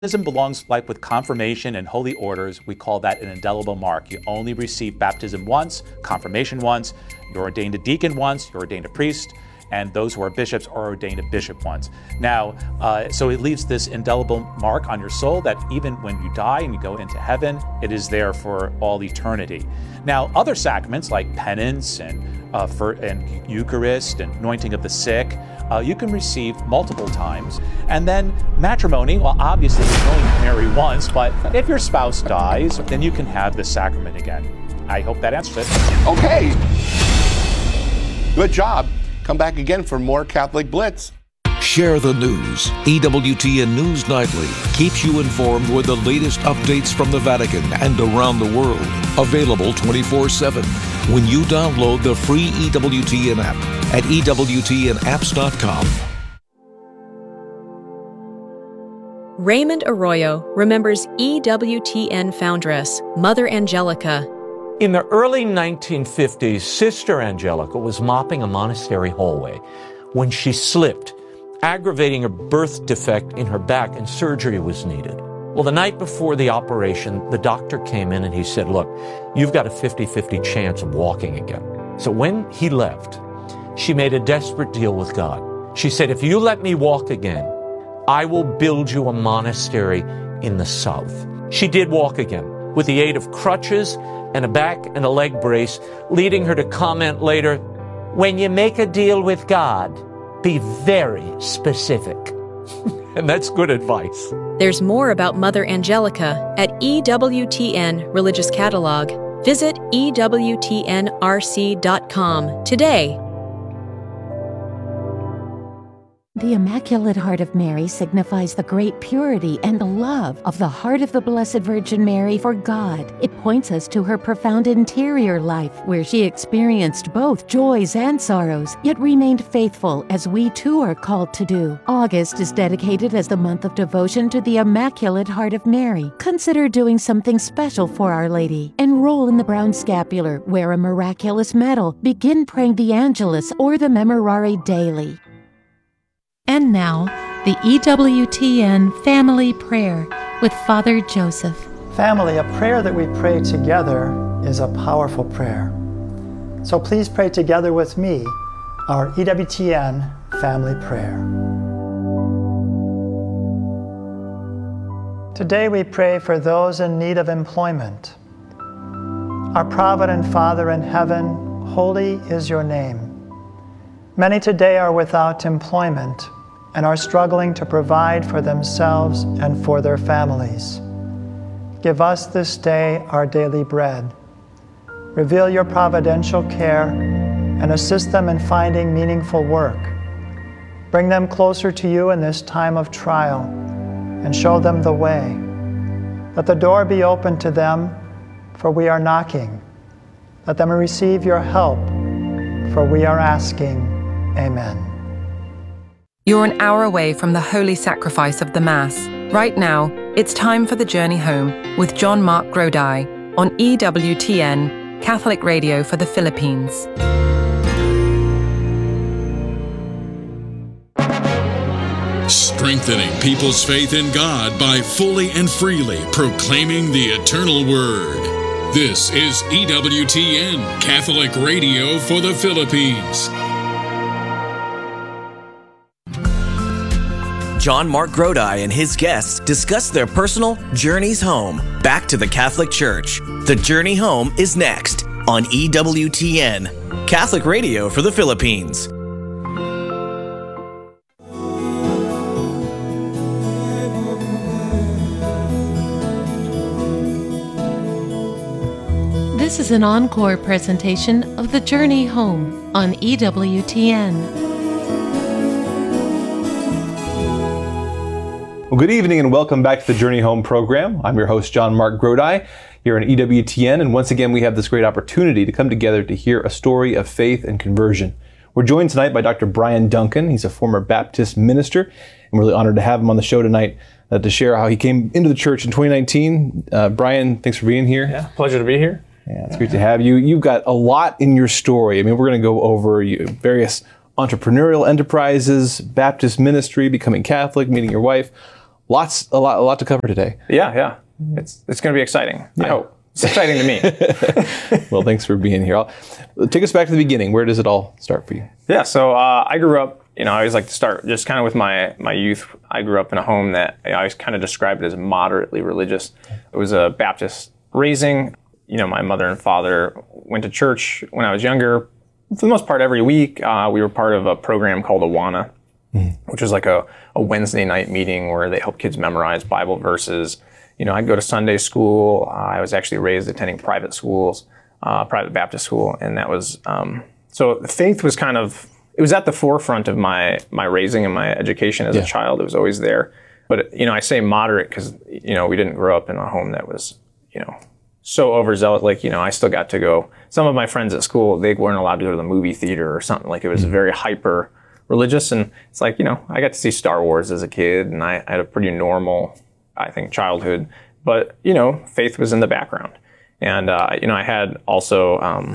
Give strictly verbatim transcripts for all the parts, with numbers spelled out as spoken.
Baptism belongs, like with confirmation and holy orders, we call that an indelible mark. You only receive baptism once, confirmation once, you're ordained a deacon once, you're ordained a priest, and those who are bishops are ordained a bishop once. Now, uh, so it leaves this indelible mark on your soul that even when you die and you go into heaven, it is there for all eternity. Now, other sacraments like penance and, uh, for, and Eucharist and anointing of the sick, Uh, you can receive multiple times. And then matrimony, well, obviously you can only marry once, but if your spouse dies, then you can have the sacrament again. I hope that answers it. Okay. Good job. Come back again for more Catholic Blitz. Share the news. E W T N News Nightly keeps you informed with the latest updates from the Vatican and around the world. Available twenty-four seven when you download the free E W T N app at E W T N apps dot com. Raymond Arroyo remembers E W T N foundress, Mother Angelica. In the early nineteen fifties, Sister Angelica was mopping a monastery hallway when she slipped, aggravating a birth defect in her back, and surgery was needed. Well, the night before the operation, the doctor came in and he said, look, you've got a fifty-fifty chance of walking again. So when he left, she made a desperate deal with God. She said, if you let me walk again, I will build you a monastery in the south. She did walk again with the aid of crutches and a back and a leg brace, leading her to comment later, when you make a deal with God, be very specific. And that's good advice. There's more about Mother Angelica at E W T N Religious Catalog. Visit E W T N R C dot com today. The Immaculate Heart of Mary signifies the great purity and love of the heart of the Blessed Virgin Mary for God. It points us to her profound interior life, where she experienced both joys and sorrows, yet remained faithful, as we too are called to do. August is dedicated as the month of devotion to the Immaculate Heart of Mary. Consider doing something special for Our Lady. Enroll in the Brown Scapular, wear a miraculous medal, begin praying the Angelus or the Memorare daily. And now, the E W T N Family Prayer with Father Joseph. Family, a prayer that we pray together is a powerful prayer. So please pray together with me our E W T N Family Prayer. Today we pray for those in need of employment. Our provident Father in heaven, holy is your name. Many today are without employment and are struggling to provide for themselves and for their families. Give us this day our daily bread. Reveal your providential care and assist them in finding meaningful work. Bring them closer to you in this time of trial and show them the way. Let the door be open to them, for we are knocking. Let them receive your help, for we are asking. Amen. You're an hour away from the holy sacrifice of the Mass. Right now, it's time for the journey home with John Mark Grodi on E W T N, Catholic Radio for the Philippines. Strengthening people's faith in God by fully and freely proclaiming the eternal Word. This is E W T N, Catholic Radio for the Philippines. John Mark Grodi and his guests discuss their personal journeys home, back to the Catholic Church. The Journey Home is next on E W T N, Catholic Radio for the Philippines. This is an encore presentation of The Journey Home on E W T N. Well, good evening and welcome back to the Journey Home program. I'm your host, John Mark Grodi, here on E W T N, and once again we have this great opportunity to come together to hear a story of faith and conversion. We're joined tonight by Doctor Brian Duncan. He's a former Baptist minister, and we're really honored to have him on the show tonight uh, to share how he came into the church in twenty nineteen. Uh, Brian, thanks for being here. Yeah, pleasure to be here. Yeah, it's great to have you. You've got a lot in your story. I mean, we're going to go over you, various entrepreneurial enterprises, Baptist ministry, becoming Catholic, meeting your wife. lots, a lot, a lot to cover today. Yeah, yeah. It's it's going to be exciting. Yeah. I hope. It's exciting to me. Well, thanks for being here. I'll, take us back to the beginning. Where does it all start for you? Yeah, so uh, I grew up, you know, I always like to start just kind of with my, my youth. I grew up in a home that I always kind of described it as moderately religious. It was a Baptist raising. You know, my mother and father went to church when I was younger. For the most part, every week, uh, we were part of a program called Awana, mm. which was like a, a Wednesday night meeting where they help kids memorize Bible verses. You know, I'd go to Sunday school. Uh, I was actually raised attending private schools, uh, private Baptist school, and that was, um, so faith was kind of, it was at the forefront of my my raising and my education as yeah. a child. It was always there. But, you know, I say moderate because, you know, we didn't grow up in a home that was, you know, so overzealous. Like, you know, I still got to go, some of my friends at school, they weren't allowed to go to the movie theater or something. Like, it was mm-hmm. very hyper religious. And it's like, you know, I got to see Star Wars as a kid, and I, I had a pretty normal, I think, childhood. But, you know, faith was in the background. And, uh, you know, I had also, um,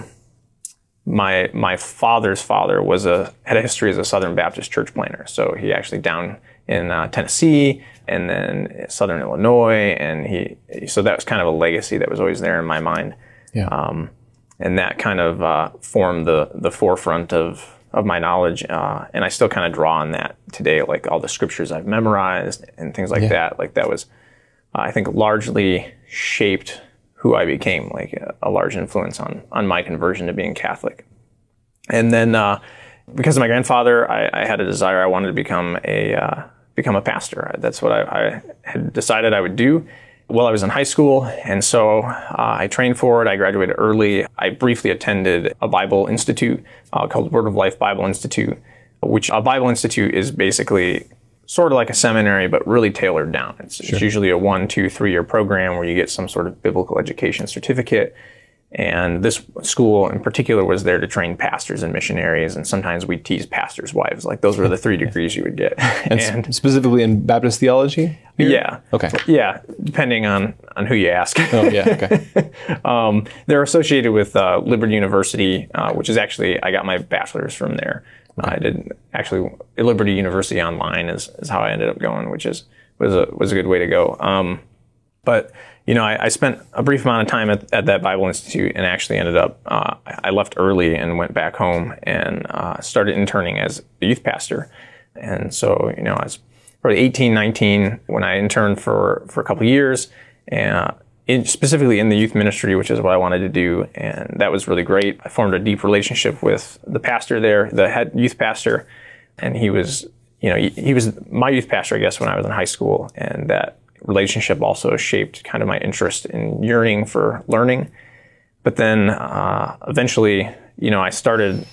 my my father's father was a had a history as a Southern Baptist church planter. So he actually down in uh, Tennessee and then Southern Illinois. And he, so that was kind of a legacy that was always there in my mind. Yeah. Um, and that kind of uh, formed the the forefront of, of my knowledge. Uh, and I still kind of draw on that today, like all the scriptures I've memorized and things like yeah. that. Like that was, uh, I think, largely shaped who I became, like a, a large influence on on my conversion to being Catholic. And then uh, because of my grandfather, I, I had a desire. I wanted to become a uh, become a pastor. That's what I, I had decided I would do while I was in high school. And so uh, I trained for it. I graduated early. I briefly attended a Bible institute uh, called Word of Life Bible Institute, which a Bible institute is basically sort of like a seminary, but really tailored down. It's, sure. it's usually a one, two, three-year program where you get some sort of biblical education certificate. And this school in particular was there to train pastors and missionaries, and sometimes we tease pastors' wives. Like, those were the three degrees you would get. And, and specifically in Baptist theology? Here? Yeah. Okay. Yeah, depending on, on who you ask. Oh, yeah, okay. um, they're associated with uh, Liberty University, uh, which is actually, I got my bachelor's from there. Okay. I did actually Liberty University Online is, is how I ended up going, which is was a was a good way to go. Um, but you know, I, I spent a brief amount of time at, at that Bible Institute, and actually ended up uh, I left early and went back home and uh, started interning as a youth pastor. And so, you know, I was probably eighteen, nineteen when I interned for for a couple of years, and in, specifically in the youth ministry, which is what I wanted to do. And that was really great. I formed a deep relationship with the pastor there, the head youth pastor. And he was, you know, he, he was my youth pastor, I guess, when I was in high school. And that relationship also shaped kind of my interest in yearning for learning. But then uh, eventually, you know, I started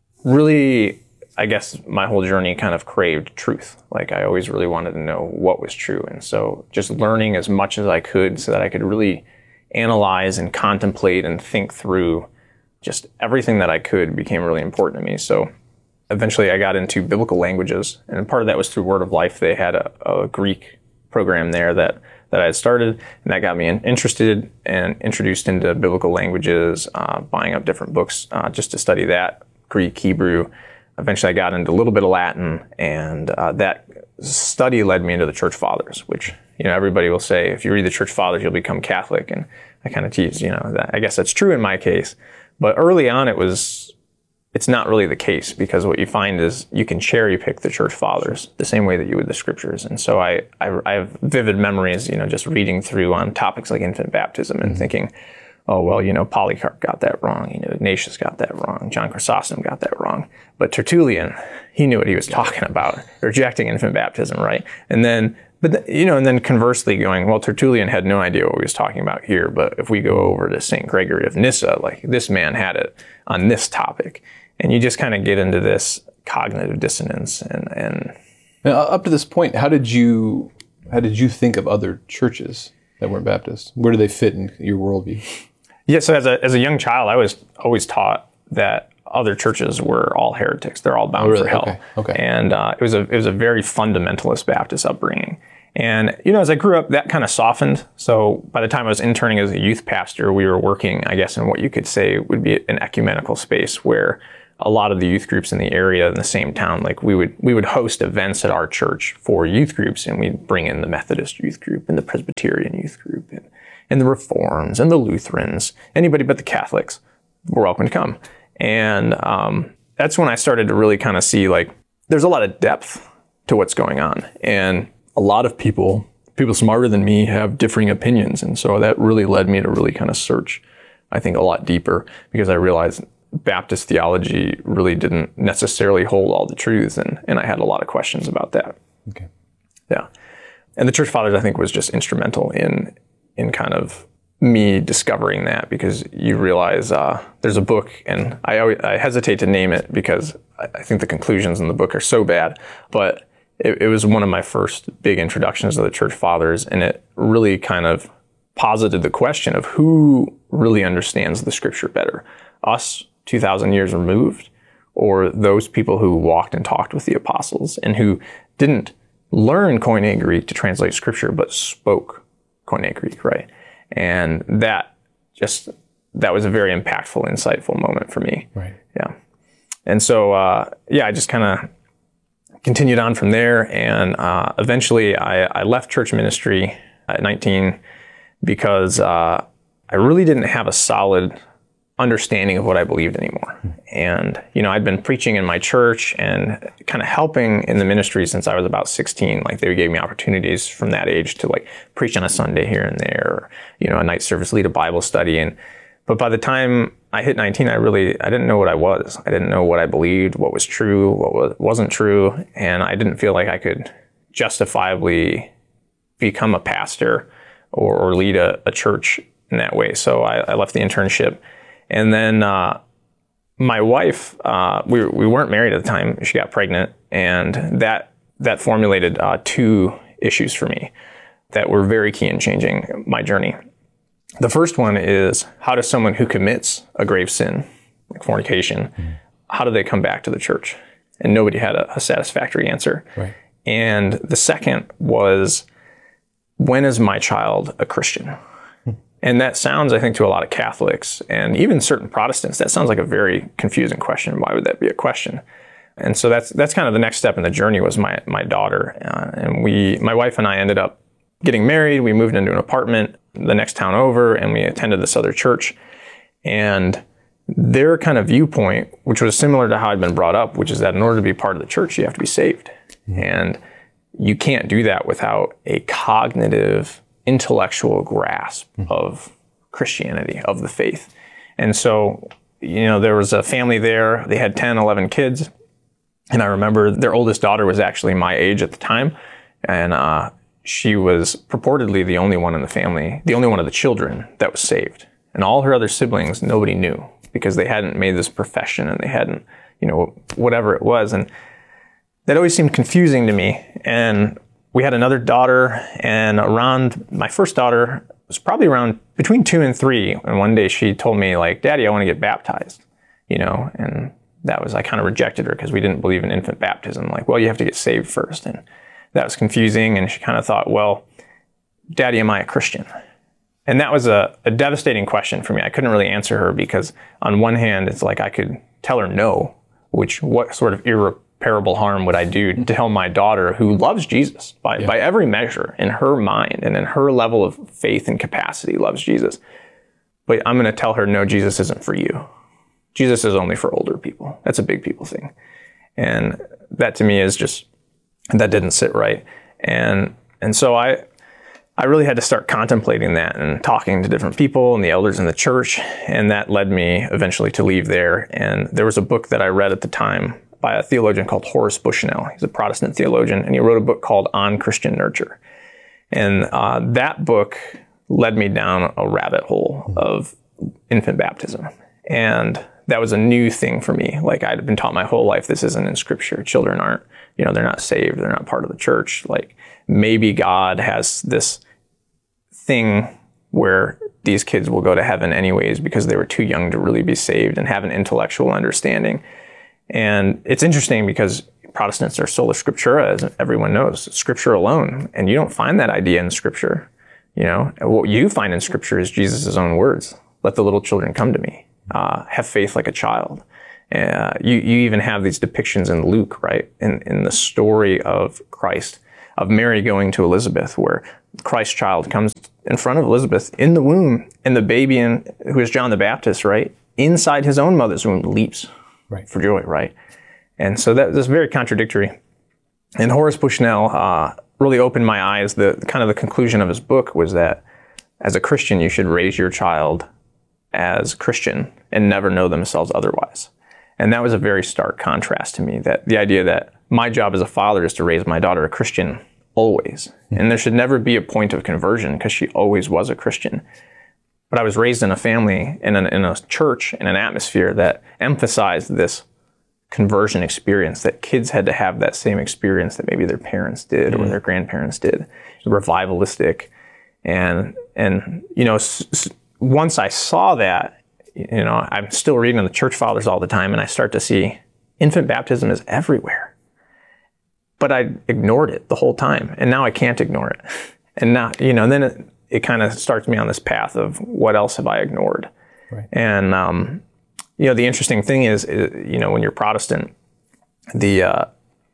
really, I guess my whole journey kind of craved truth. Like, I always really wanted to know what was true. And so just learning as much as I could so that I could really analyze and contemplate and think through just everything that I could became really important to me. So eventually I got into biblical languages, and part of that was through Word of Life. They had a, a Greek program there that, that I had started, and that got me in, interested and introduced into biblical languages, uh, buying up different books uh, just to study that, Greek, Hebrew. Eventually I got into a little bit of Latin, and uh, that study led me into the Church Fathers, which, you know, everybody will say, if you read the Church Fathers, you'll become Catholic. And I kind of tease, you know, that I guess that's true in my case. But early on, it was, it's not really the case, because what you find is you can cherry pick the Church Fathers the same way that you would the Scriptures. And so I, I, I have vivid memories, you know, just reading through on topics like infant baptism and mm-hmm. thinking, oh, well, you know, Polycarp got that wrong. You know, Ignatius got that wrong. John Chrysostom got that wrong. But Tertullian, he knew what he was talking about, rejecting infant baptism, right? And then, but the, you know, and then conversely going, well, Tertullian had no idea what he was talking about here. But if we go over to Saint Gregory of Nyssa, like, this man had it on this topic. And you just kind of get into this cognitive dissonance. And, and now, up to this point, how did you how did you think of other churches that weren't Baptist? Where do they fit in your worldview? Yeah, so as a as a young child, I was always taught that other churches were all heretics. They're all bound oh, really? for hell. Okay. Okay. And uh, it was a it was a very fundamentalist Baptist upbringing. And, you know, as I grew up, that kind of softened. So by the time I was interning as a youth pastor, we were working, I guess, in what you could say would be an ecumenical space where a lot of the youth groups in the area in the same town, like we would we would host events at our church for youth groups, and we'd bring in the Methodist youth group and the Presbyterian youth group and, and the Reforms and the Lutherans. Anybody but the Catholics were welcome to come. And um, that's when I started to really kind of see, like, there's a lot of depth to what's going on. And a lot of people, people smarter than me, have differing opinions. And so that really led me to really kind of search, I think, a lot deeper, because I realized Baptist theology really didn't necessarily hold all the truths. And, and I had a lot of questions about that. Okay. Yeah. And the Church Fathers, I think, was just instrumental in, in kind of me discovering that, because you realize uh, there's a book, and I always, I hesitate to name it because I, I think the conclusions in the book are so bad, but it, it was one of my first big introductions to the Church Fathers, and it really kind of posited the question of who really understands the Scripture better, us two thousand years removed, or those people who walked and talked with the apostles and who didn't learn Koine Greek to translate Scripture, but spoke Koine Greek, right? And that just, that was a very impactful, insightful moment for me. Right. Yeah. And so, uh, yeah, I just kind of continued on from there. And uh, eventually I, I left church ministry at nineteen because uh, I really didn't have a solid understanding of what I believed anymore. And, you know, I'd been preaching in my church and kind of helping in the ministry since I was about sixteen. Like, they gave me opportunities from that age to, like, preach on a Sunday here and there, or, you know, a night service, lead a Bible study. And, but by the time I hit nineteen, I really, I didn't know what I was. I didn't know what I believed, what was true, what was, wasn't true. And I didn't feel like I could justifiably become a pastor or, or lead a, a church in that way. So I, I left the internship. And then uh, my wife, uh, we we weren't married at the time. She got pregnant, and that that formulated uh, two issues for me that were very key in changing my journey. The first one is, how does someone who commits a grave sin, like fornication, mm-hmm. how do they come back to the church? And nobody had a, a satisfactory answer. Right. And the second was, when is my child a Christian? And that sounds, I think, to a lot of Catholics and even certain Protestants, that sounds like a very confusing question. Why would that be a question? And so that's that's kind of the next step in the journey, was my my daughter. Uh, and we, my wife and I ended up getting married. We moved into an apartment the next town over, and we attended this other church. And their kind of viewpoint, which was similar to how I'd been brought up, which is that in order to be part of the church, you have to be saved. Mm-hmm. And you can't do that without a cognitive, intellectual grasp of Christianity, of the faith. And so, you know, there was a family there. They had ten, eleven kids. And I remember their oldest daughter was actually my age at the time. And uh, she was purportedly the only one in the family, the only one of the children that was saved. And all her other siblings, nobody knew, because they hadn't made this profession, and they hadn't, you know, whatever it was. And that always seemed confusing to me. And we had another daughter, and around, my first daughter was probably around between two and three. And one day she told me, like, Daddy, I want to get baptized, you know, and that was, I kind of rejected her because we didn't believe in infant baptism. Like, well, you have to get saved first. And that was confusing. And she kind of thought, well, Daddy, am I a Christian? And that was a, a devastating question for me. I couldn't really answer her, because on one hand, it's like I could tell her no, which what sort of irreparable harm would I do to tell my daughter, who loves Jesus by, yeah. by every measure, in her mind and in her level of faith and capacity, loves Jesus. But I'm going to tell her, no, Jesus isn't for you. Jesus is only for older people. That's a big people thing. And that to me is just, that didn't sit right. And and so I I really had to start contemplating that and talking to different people and the elders in the church. And that led me eventually to leave there. And there was a book that I read at the time by a theologian called Horace Bushnell. He's a Protestant theologian, and he wrote a book called On Christian Nurture. And uh, that book led me down a rabbit hole of infant baptism. And that was a new thing for me. Like, I'd been taught my whole life, this isn't in Scripture. Children aren't, you know, they're not saved. They're not part of the church. Like, maybe God has this thing where these kids will go to heaven anyways because they were too young to really be saved and have an intellectual understanding. And it's interesting because Protestants are sola scriptura, as everyone knows, Scripture alone. And you don't find that idea in Scripture. You know, what you find in Scripture is Jesus' own words. Let the little children come to me. Uh, have faith like a child. Uh, you, you even have these depictions in Luke, right? In, in the story of Christ, of Mary going to Elizabeth, where Christ child comes in front of Elizabeth in the womb, and the baby, in, who is John the Baptist, right, inside his own mother's womb leaps right. for joy, right? And so that, that's very contradictory. And Horace Bushnell uh, really opened my eyes. The kind of the conclusion of his book was that as a Christian, you should raise your child as Christian and never know themselves otherwise. And that was a very stark contrast to me, that the idea that my job as a father is to raise my daughter a Christian always. And there should never be a point of conversion because she always was a Christian. But I was raised in a family, in, an, in a church, in an atmosphere that emphasized this conversion experience, that kids had to have that same experience that maybe their parents did mm-hmm. or their grandparents did, revivalistic. And, and you know, s- s- once I saw that, you know, I'm still reading on the church fathers all the time, and I start to see infant baptism is everywhere. But I ignored it the whole time, and now I can't ignore it. And now, you know, and then it, it kind of starts me on this path of what else have I ignored? Right. And, um, you know, the interesting thing is, is, you know, when you're Protestant, the uh,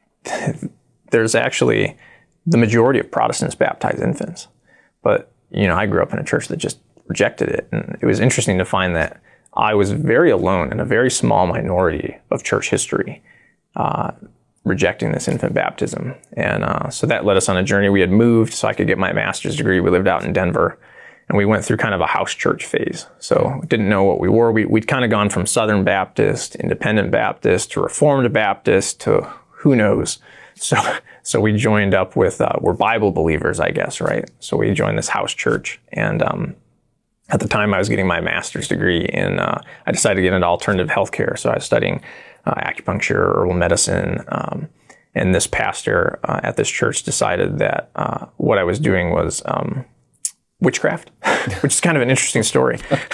there's actually the majority of Protestants baptize infants. But, you know, I grew up in a church that just rejected it. And it was interesting to find that I was very alone in a very small minority of church history uh, rejecting this infant baptism. And uh, so that led us on a journey. We had moved so I could get my master's degree. We lived out in Denver. And we went through kind of a house church phase. So didn't know what we were. We, we'd kind of gone from Southern Baptist, Independent Baptist, to Reformed Baptist, to who knows. So so we joined up with, uh, we're Bible believers, I guess, right? So we joined this house church. And um, at the time I was getting my master's degree in, uh, I decided to get into alternative healthcare. So I was studying uh, acupuncture, herbal medicine. Um, and this pastor uh, at this church decided that uh, what I was doing was um, witchcraft, which is kind of an interesting story.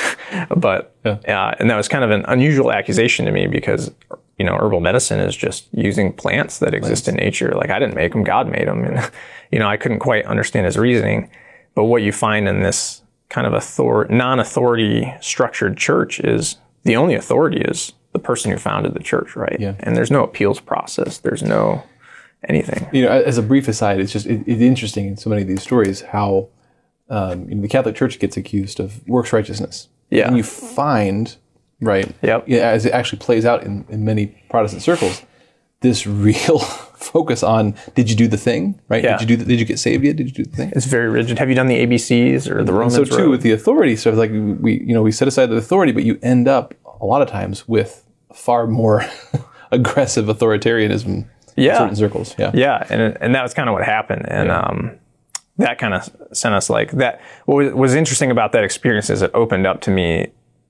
But, yeah. uh, and that was kind of an unusual accusation to me because, you know, herbal medicine is just using plants that exist in nature. Like, I didn't make them, God made them. And, you know, I couldn't quite understand his reasoning. But what you find in this kind of author- non-authority structured church is the only authority is the person who founded the church, right? Yeah. And there's no appeals process. There's no anything. You know, as a brief aside, it's just, it, it's interesting in so many of these stories how Um, you know, the Catholic Church gets accused of works righteousness. Yeah. And you find, right, yep. as it actually plays out in, in many Protestant circles, this real focus on, did you do the thing, right? Yeah. Did you do the, did you get saved yet? Did you do the thing? It's very rigid. Have you done the A B Cs or the Romans road? So too, road? with the authority stuff, like we, you know, we set aside the authority, but you end up a lot of times with far more aggressive authoritarianism yeah. in certain circles. Yeah. Yeah. And, and that was kind of what happened. And, yeah. um, that kind of sent us like that. What was interesting about that experience is it opened up to me,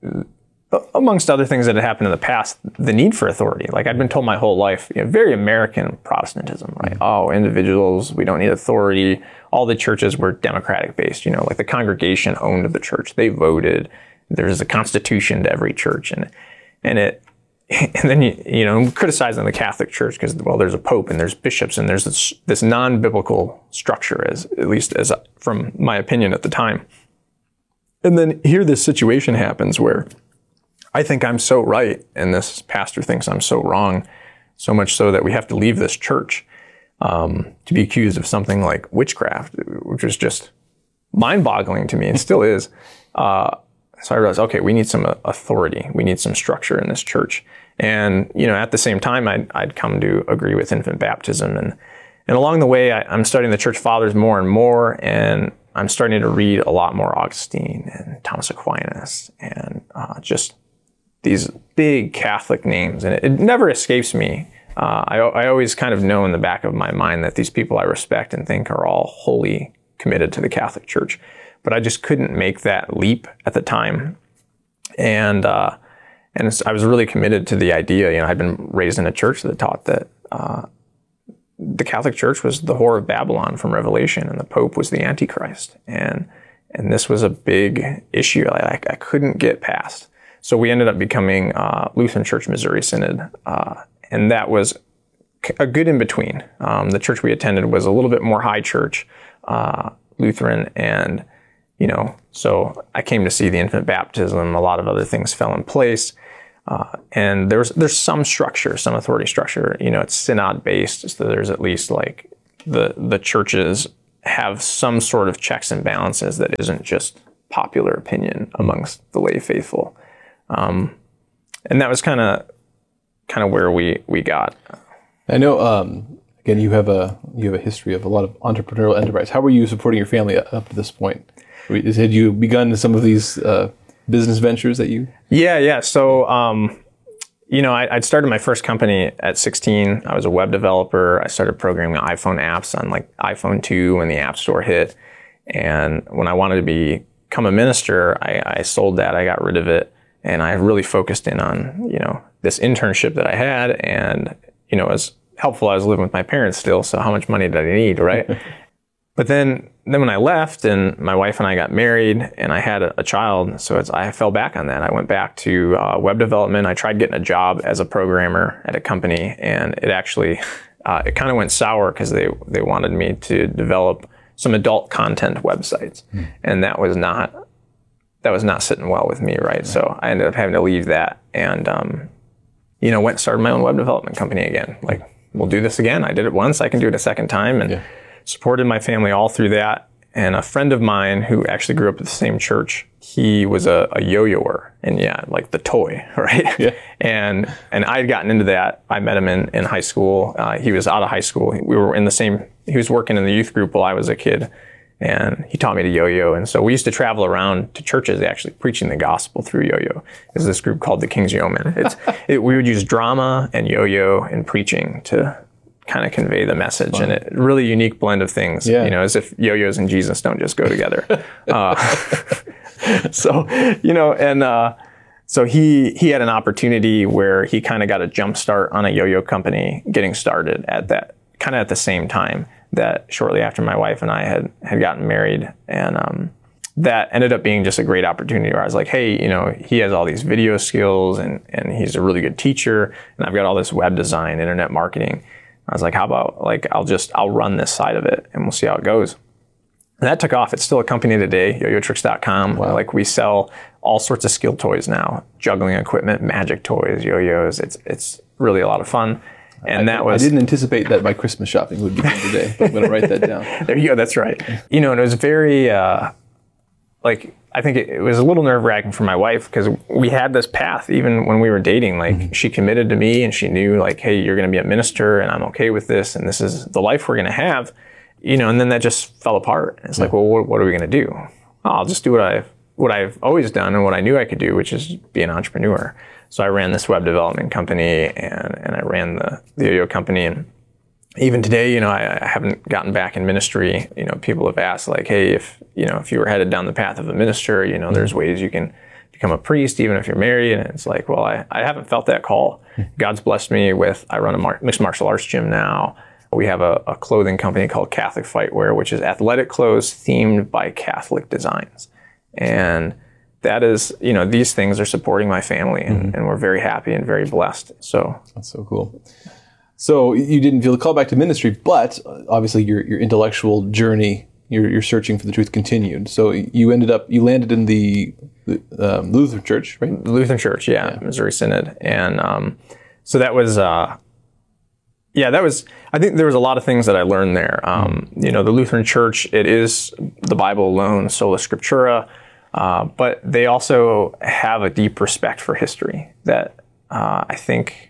amongst other things that had happened in the past, the need for authority. Like I'd been told my whole life, you know, very American Protestantism, right? Mm-hmm. Oh, individuals, we don't need authority. All the churches were democratic based, you know, like the congregation owned the church. They voted. There's a constitution to every church. And, and it, and then, you, you know, criticizing the Catholic Church because, well, there's a pope and there's bishops and there's this, this non-biblical structure, as at least as from my opinion at the time. And then here this situation happens where I think I'm so right and this pastor thinks I'm so wrong, so much so that we have to leave this church um, to be accused of something like witchcraft, which was just mind-boggling to me and still is. Uh, So I realized, okay, we need some authority. We need some structure in this church. And, you know, at the same time, I'd, I'd come to agree with infant baptism. And, and along the way, I, I'm studying the church fathers more and more. And I'm starting to read a lot more Augustine and Thomas Aquinas and uh, just these big Catholic names. And it, it never escapes me. Uh, I, I always kind of know in the back of my mind that these people I respect and think are all wholly committed to the Catholic Church. But I just couldn't make that leap at the time. And uh, and I was really committed to the idea. You know, I'd been raised in a church that taught that uh, the Catholic Church was the whore of Babylon from Revelation, and the Pope was the Antichrist. And and this was a big issue I, I couldn't get past. So we ended up becoming uh, Lutheran Church Missouri Synod. Uh, and that was a good in-between. Um, the church we attended was a little bit more high church, uh, Lutheran, and you know, so I came to see the infant baptism. A lot of other things fell in place. Uh, and there's there's some structure, some authority structure. You know, it's synod based, so there's at least like the the churches have some sort of checks and balances that isn't just popular opinion amongst the lay faithful. Um, and that was kind of kind of where we we got. I know. Um, again, you have a you have a history of a lot of entrepreneurial enterprise. How were you supporting your family up to this point? Had you begun some of these uh, business ventures that you? Yeah, yeah. So, um, you know, I, I'd started my first company at sixteen. I was a web developer. I started programming iPhone apps on like iPhone two when the App Store hit. And when I wanted to be, become a minister, I, I sold that. I got rid of it. And I really focused in on, you know, this internship that I had. And, you know, it was helpful. I was living with my parents still. So how much money did I need, right? But then, then when I left and my wife and I got married and I had a, a child, so it's, I fell back on that. I went back to uh, web development. I tried getting a job as a programmer at a company, and it actually, uh, it kind of went sour because they, they wanted me to develop some adult content websites. Mm. And that was not, that was not sitting well with me, right? So I ended up having to leave that and, um, you know, went and started my own web development company again. Like, we'll do this again. I did it once, I can do it a second time. And yeah. Supported my family all through that. And a friend of mine who actually grew up at the same church, he was a, a yo-yoer. And yeah, like the toy, right? Yeah. And and I had gotten into that. I met him in, in high school. Uh, he was out of high school. We were in the same, he was working in the youth group while I was a kid. And he taught me to yo-yo. And so we used to travel around to churches actually preaching the gospel through yo-yo. There's this group called the King's Yeomen. It's, it, we would use drama and yo-yo and preaching to kind of convey the message. And a really unique blend of things, yeah. You know, as if yo-yos and Jesus don't just go together. uh, so, you know, and uh, so he he had an opportunity where he kind of got a jump start on a yo-yo company getting started at that, kind of at the same time that shortly after my wife and I had, had gotten married. And um, that ended up being just a great opportunity where I was like, hey, you know, he has all these video skills and, and he's a really good teacher. And I've got all this web design, internet marketing. I was like, how about, like, I'll just, I'll run this side of it and we'll see how it goes. And that took off. It's still a company today, yo yo tricks dot com. Wow. Like, we sell all sorts of skill toys now, juggling equipment, magic toys, yo-yos. It's it's really a lot of fun. And I, that was... I didn't anticipate that my Christmas shopping would begin today, but I'm going to write that down. There you go, that's right. You know, and it was very, uh, like, I think it, it was a little nerve-wracking for my wife because we had this path even when we were dating. Like, mm-hmm. She committed to me and she knew, like, hey, you're going to be a minister and I'm okay with this and this is the life we're going to have. You know, and then that just fell apart. It's yeah. like, well, what, what are we going to do? Oh, I'll just do what I've, what I've always done and what I knew I could do, which is be an entrepreneur. So I ran this web development company and, and I ran the, the yo-yo company. And even today, you know, I, I haven't gotten back in ministry. You know, people have asked, like, hey, if, you know, if you were headed down the path of a minister, you know, there's ways you can become a priest, even if you're married. And it's like, well, I, I haven't felt that call. God's blessed me with, I run a mar- mixed martial arts gym now. We have a, a clothing company called Catholic Fightwear, which is athletic clothes themed by Catholic designs. And that is, you know, these things are supporting my family and, mm-hmm. and we're very happy and very blessed. So that's so cool. So you didn't feel the call back to ministry, but obviously your your intellectual journey, your your searching for the truth continued. So you ended up, you landed in the, the um, Lutheran Church, right? The Lutheran Church, yeah, yeah. Missouri Synod. And um, so that was, uh, yeah, that was, I think there was a lot of things that I learned there. Um, you know, the Lutheran Church, it is the Bible alone, sola scriptura, uh, but they also have a deep respect for history that uh, I think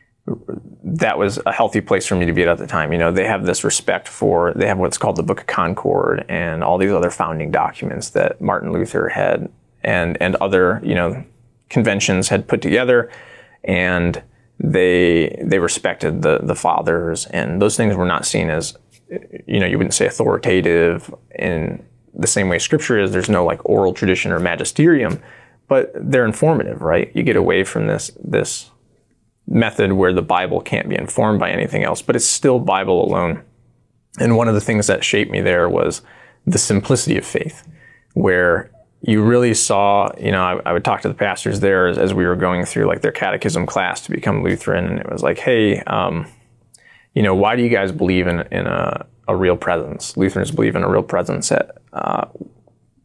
that was a healthy place for me to be at the time. You know, they have this respect for, they have what's called the Book of Concord and all these other founding documents that Martin Luther had and, and other, you know, conventions had put together. And they, they respected the, the fathers, and those things were not seen as, you know, you wouldn't say authoritative in the same way scripture is. There's no like oral tradition or magisterium, but they're informative, right? You get away from this, this, method where the Bible can't be informed by anything else, but it's still Bible alone. And one of the things that shaped me there was the simplicity of faith, where you really saw, you know, I, I would talk to the pastors there as, as we were going through like their catechism class to become Lutheran. And it was like, hey, um, you know, why do you guys believe in, in a, a real presence? Lutherans believe in a real presence at, uh,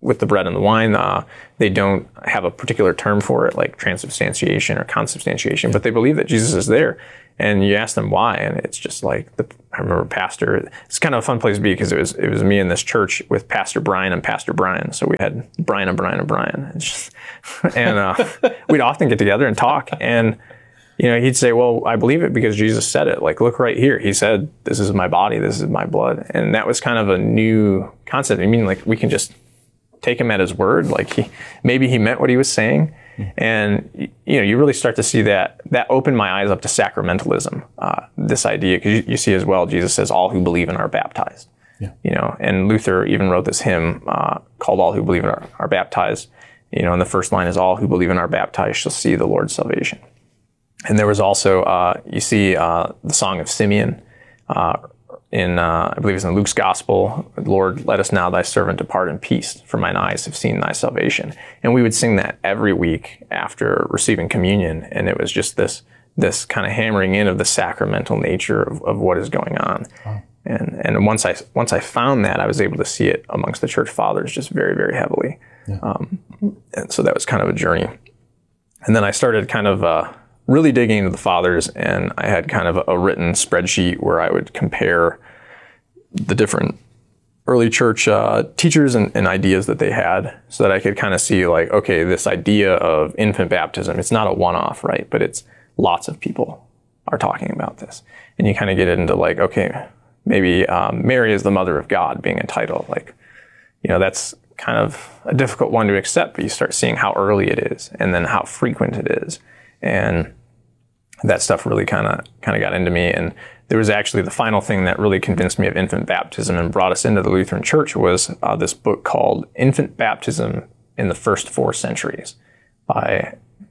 with the bread and the wine, uh, they don't have a particular term for it, like transubstantiation or consubstantiation, but they believe that Jesus is there. And you ask them why, and it's just like, the, I remember pastor, it's kind of a fun place to be because it was it was me in this church with Pastor Brian and Pastor Brian. So we had Brian and Brian and Brian. It's just, and uh, we'd often get together and talk. And, you know, he'd say, well, I believe it because Jesus said it. Like, look right here. He said, this is my body, this is my blood. And that was kind of a new concept. I mean, like, we can just take him at his word. Like, he maybe he meant what he was saying. And, you know, you really start to see that, that opened my eyes up to sacramentalism, uh, this idea, because you, you see as well, Jesus says, all who believe in are baptized. Yeah. You know, and Luther even wrote this hymn uh, called All Who Believe in are, are Baptized. You know, and the first line is, all who believe in are baptized shall see the Lord's salvation. And there was also, uh, you see uh, the Song of Simeon uh, in, uh, I believe it's in Luke's Gospel, Lord, let us now thy servant depart in peace, for mine eyes have seen thy salvation. And we would sing that every week after receiving communion. And it was just this this kind of hammering in of the sacramental nature of, of what is going on. Wow. And and once I once I found that, I was able to see it amongst the church fathers just very, very heavily. Yeah. Um, and so that was kind of a journey. And then I started kind of uh, really digging into the fathers, and I had kind of a, a written spreadsheet where I would compare the different early church uh, teachers and, and ideas that they had, so that I could kind of see, like, okay, this idea of infant baptism, it's not a one-off, right? But it's lots of people are talking about this. And you kind of get into, like, okay, maybe um, Mary is the mother of God being a title. Like, you know, that's kind of a difficult one to accept, but you start seeing how early it is and then how frequent it is. And that stuff really kind of kind of got into me. And there was actually the final thing that really convinced me of infant baptism and brought us into the Lutheran Church was uh, this book called Infant Baptism in the First Four Centuries by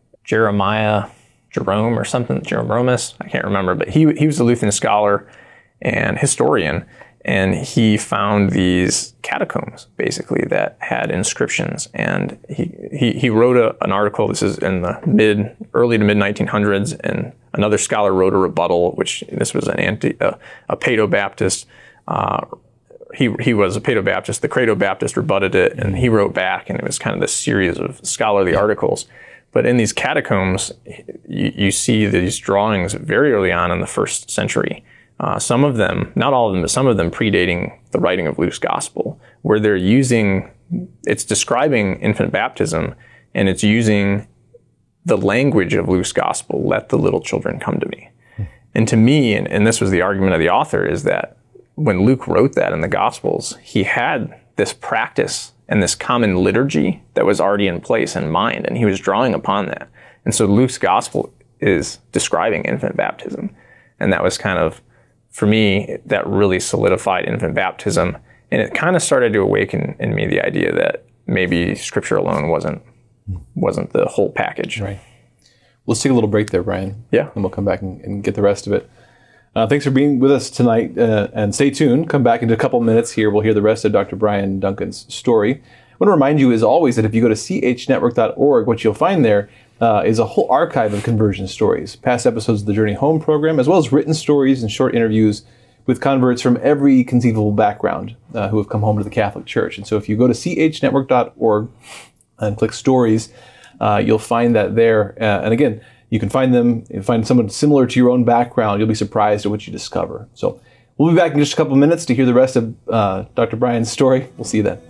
Jeremiah Jerome or something, Jeromus, I can't remember, but he he was a Lutheran scholar and historian, and he found these catacombs basically that had inscriptions, and he he, he wrote a, an article. This is in the mid early to mid nineteen hundreds, and another scholar wrote a rebuttal, which this was an anti uh, a Paedo-Baptist. Uh, he he was a Paedo-Baptist. The Credo-Baptist rebutted it, and he wrote back, and it was kind of this series of scholarly articles. But in these catacombs, you, you see these drawings very early on in the first century. Uh, some of them, not all of them, but some of them predating the writing of Luke's Gospel, where they're using, it's describing infant baptism, and it's using the language of Luke's Gospel, let the little children come to me. Hmm. And to me, and, and this was the argument of the author, is that when Luke wrote that in the Gospels, he had this practice and this common liturgy that was already in place in mind, and he was drawing upon that. And so Luke's Gospel is describing infant baptism. And that was kind of, for me, that really solidified infant baptism. And it kind of started to awaken in me the idea that maybe Scripture alone wasn't wasn't the whole package. Right. Let's take a little break there, Brian. Yeah. And we'll come back and, and get the rest of it. Uh, thanks for being with us tonight, uh, and stay tuned. Come back in a couple minutes here. We'll hear the rest of Doctor Brian Duncan's story. I want to remind you, as always, that if you go to c h network dot org, what you'll find there uh, is a whole archive of conversion stories, past episodes of the Journey Home program, as well as written stories and short interviews with converts from every conceivable background uh, who have come home to the Catholic Church. And so if you go to c h network dot org and click stories, uh, you'll find that there. Uh, and again, you can find them, you find someone similar to your own background. You'll be surprised at what you discover. So we'll be back in just a couple minutes to hear the rest of uh, Doctor Brian's story. We'll see you then.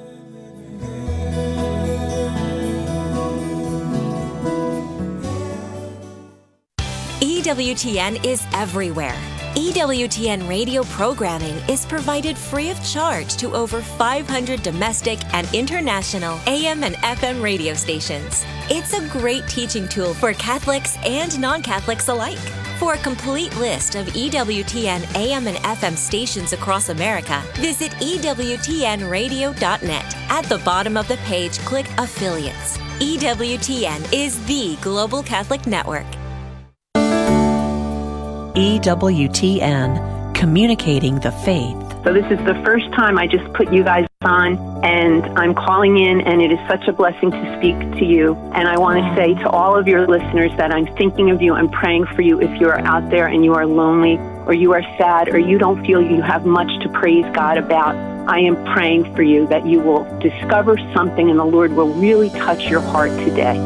E W T N is everywhere. E W T N radio programming is provided free of charge to over five hundred domestic and international A M and F M radio stations. It's a great teaching tool for Catholics and non-Catholics alike. For a complete list of E W T N A M and F M stations across America, visit E W T N radio dot net. At the bottom of the page, click Affiliates. E W T N is the global Catholic network. E W T N, communicating the faith. So this is the first time I just put you guys on, and I'm calling in, and it is such a blessing to speak to you. And I want to say to all of your listeners that I'm thinking of you. I'm praying for you if you're out there and you are lonely, or you are sad, or you don't feel you have much to praise God about. I am praying for you that you will discover something and the Lord will really touch your heart today.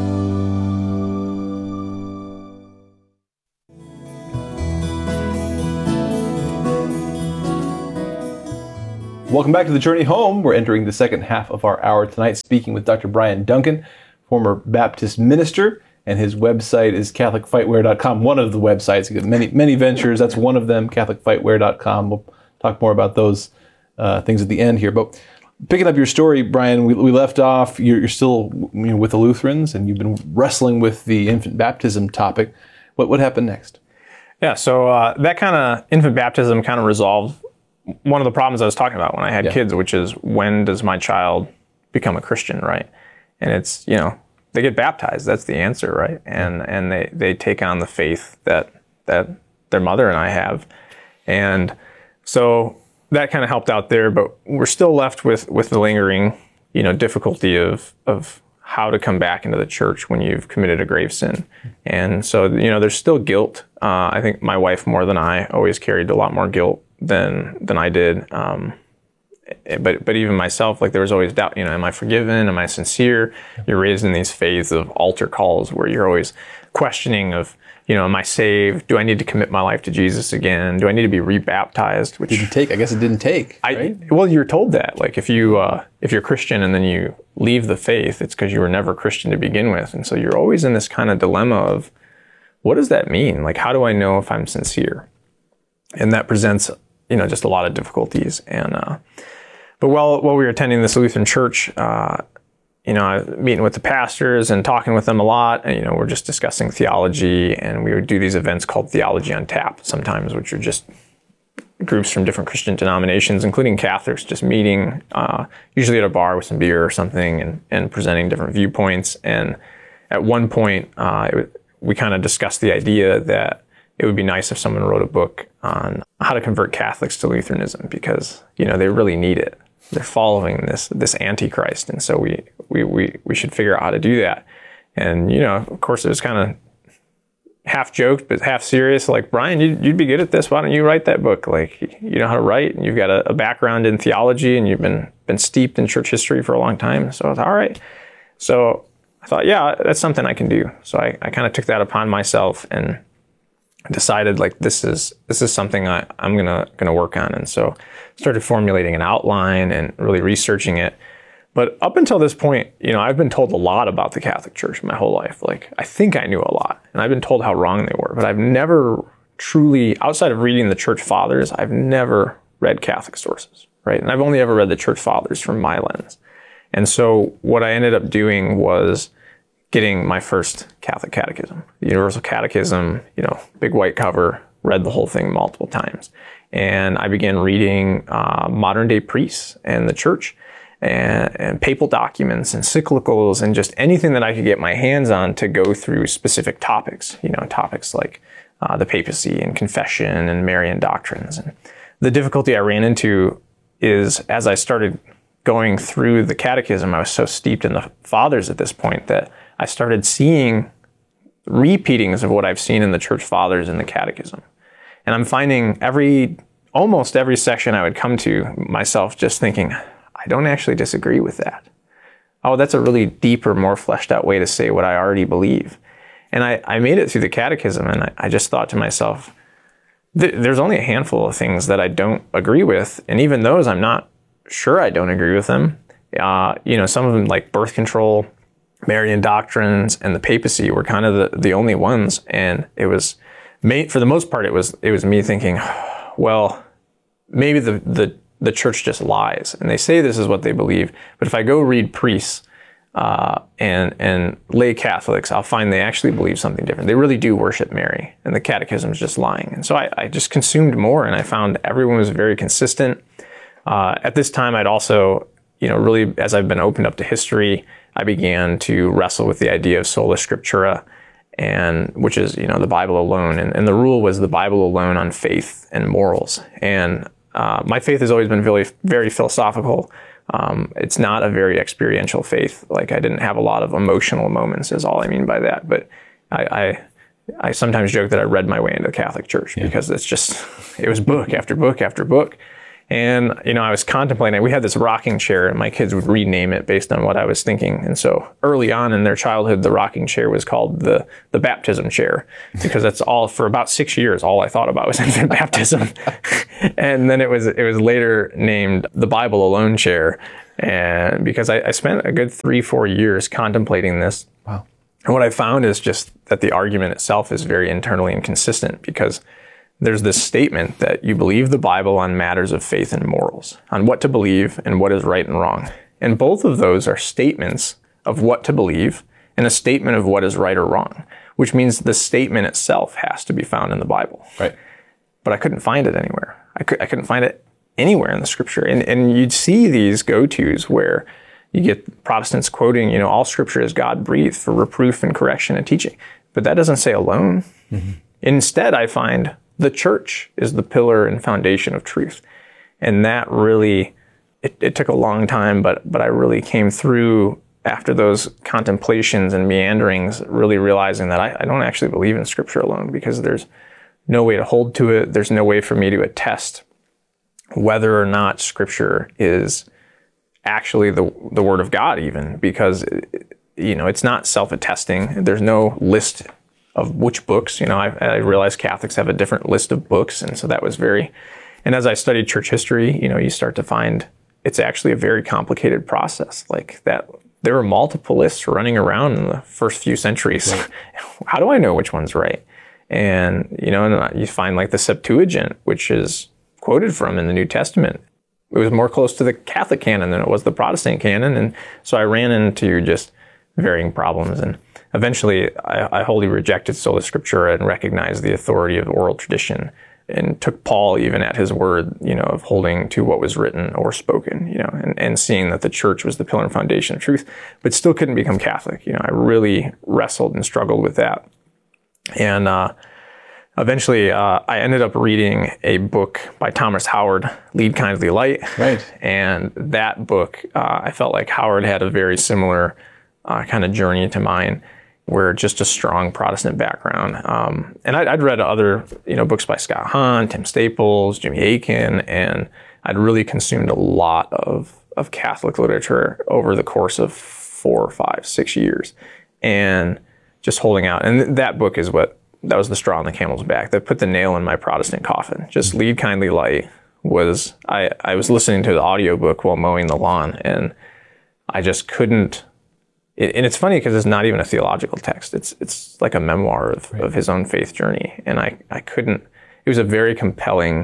Welcome back to the Journey Home. We're entering the second half of our hour tonight, speaking with Doctor Brian Duncan, former Baptist minister, and his website is Catholic Fight Wear dot com. One of the websites. He's got many, many ventures. That's one of them, Catholic Fight Wear dot com. We'll talk more about those uh, things at the end here. But picking up your story, Brian, we, we left off, you're, you're still you know, with the Lutherans, and you've been wrestling with the infant baptism topic. What, what happened next? Yeah, so uh, that kind of infant baptism kind of resolved one of the problems I was talking about when I had yeah. kids, which is when does my child become a Christian, right? And it's, you know, they get baptized. That's the answer, right? And and they, they take on the faith that that their mother and I have. And so that kind of helped out there, but we're still left with, with the lingering, you know, difficulty of of how to come back into the church when you've committed a grave sin. And so, you know, there's still guilt. Uh, I think my wife, more than I, always carried a lot more guilt than than I did. Um, but but even myself, like there was always doubt, you know, am I forgiven? Am I sincere? You're raised in these phases of altar calls where you're always questioning of, you know, am I saved? Do I need to commit my life to Jesus again? Do I need to be rebaptized? Which didn't take, I guess it didn't take, I, right? Well, you're told that. Like if you, uh, if you're Christian and then you leave the faith, it's because you were never Christian to begin with. And so you're always in this kind of dilemma of, what does that mean? Like, how do I know if I'm sincere? And that presents, you know, just a lot of difficulties. And, uh, but while, while we were attending this Lutheran church, uh, you know, I was meeting with the pastors and talking with them a lot. And, you know, we're just discussing theology, and we would do these events called Theology on Tap sometimes, which are just groups from different Christian denominations, including Catholics, just meeting, uh, usually at a bar with some beer or something, and, and presenting different viewpoints. And at one point, uh, it, we kind of discussed the idea that it would be nice if someone wrote a book on how to convert Catholics to Lutheranism, because, you know, they really need it. They're following this this Antichrist, and so we we we we should figure out how to do that. And, you know, of course, it was kind of half joked, but half serious. Like, Brian, you'd, you'd be good at this. Why don't you write that book? Like, you know how to write, and you've got a, a background in theology, and you've been been steeped in church history for a long time. So I was all right. So I thought, yeah, that's something I can do. So I, I kind of took that upon myself and decided, like, this is this is something I, I'm gonna gonna work on. And so started formulating an outline and really researching it. But up until this point, you know, I've been told a lot about the Catholic Church my whole life. Like, I think I knew a lot, and I've been told how wrong they were, but I've never truly, outside of reading the Church Fathers, I've never read Catholic sources, right? And I've only ever read the Church Fathers from my lens. And so what I ended up doing was getting my first Catholic catechism, the Universal Catechism, you know, big white cover, read the whole thing multiple times. And I began reading uh, modern day priests and the church and, and papal documents, encyclicals, and just anything that I could get my hands on to go through specific topics, you know, topics like uh, the papacy and confession and Marian doctrines. And the difficulty I ran into is, as I started going through the catechism, I was so steeped in the fathers at this point that I started seeing repeatings of what I've seen in the church fathers in the catechism. And I'm finding every, almost every section I would come to myself just thinking, I don't actually disagree with that. Oh, that's a really deeper, more fleshed out way to say what I already believe. And I, I made it through the catechism, and I, I just thought to myself, th- there's only a handful of things that I don't agree with. And even those, I'm not sure I don't agree with them. Uh, you know, some of them, like birth control, Marian doctrines, and the papacy, were kind of the, the only ones. And it was, for the most part, it was it was me thinking, well, maybe the, the, the church just lies. And they say this is what they believe. But if I go read priests uh, and, and lay Catholics, I'll find they actually believe something different. They really do worship Mary, and the catechism is just lying. And so I, I just consumed more, and I found everyone was very consistent. Uh, at this time, I'd also, you know, really, as I've been opened up to history, I began to wrestle with the idea of sola scriptura, and which is, you know, the Bible alone. And, and the rule was the Bible alone on faith and morals. And uh, my faith has always been very, very philosophical. Um, it's not a very experiential faith. Like, I didn't have a lot of emotional moments, is all I mean by that. But I, I, I sometimes joke that I read my way into the Catholic Church, yeah, because it's just, it was book after book after book. And, you know, I was contemplating, we had this rocking chair and my kids would rename it based on what I was thinking. And so early on in their childhood, the rocking chair was called the, the baptism chair, because that's all, for about six years, all I thought about was infant baptism. And then it was, it was later named the Bible Alone chair. And because I, I spent a good three, four years contemplating this. Wow. And what I found is just that the argument itself is very internally inconsistent, because there's this statement that you believe the Bible on matters of faith and morals, on what to believe and what is right and wrong. And both of those are statements of what to believe and a statement of what is right or wrong, which means the statement itself has to be found in the Bible. Right. But I couldn't find it anywhere. I, could, I couldn't find it anywhere in the scripture. And, and you'd see these go-tos where you get Protestants quoting, you know, all scripture is God-breathed for reproof and correction and teaching. But that doesn't say alone. Mm-hmm. Instead, I find the church is the pillar and foundation of truth. And that really, it, it took a long time, but but I really came through after those contemplations and meanderings, really realizing that I, I don't actually believe in scripture alone, because there's no way to hold to it. There's no way for me to attest whether or not scripture is actually the the word of God, even, because, you know, it's not self-attesting. There's no list of which books. You know, I, I realized Catholics have a different list of books. And so that was very, and as I studied church history, you know, you start to find it's actually a very complicated process. Like that, there were multiple lists running around in the first few centuries. Right. How do I know which one's right? And, you know, and you find like the Septuagint, which is quoted from in the New Testament. It was more close to the Catholic canon than it was the Protestant canon. And so I ran into just varying problems. And eventually, I, I wholly rejected sola scriptura and recognized the authority of oral tradition, and took Paul even at his word, you know, of holding to what was written or spoken, you know, and, and seeing that the church was the pillar and foundation of truth, but still couldn't become Catholic. You know, I really wrestled and struggled with that. And uh, eventually, uh, I ended up reading a book by Thomas Howard, Lead Kindly Light. Right. And that book, uh, I felt like Howard had a very similar uh, kind of journey to mine, where just a strong Protestant background. Um, and I'd, I'd read other, you know, books by Scott Hahn, Tim Staples, Jimmy Akin, and I'd really consumed a lot of, of Catholic literature over the course of four, five, six years, and just holding out. And that book is what, that was the straw on the camel's back that put the nail in my Protestant coffin. Just Lead Kindly Light was, I, I was listening to the audiobook while mowing the lawn, and I just couldn't. It, and it's funny because it's not even a theological text. It's it's like a memoir of, right. of his own faith journey. And I, I couldn't, it was a very compelling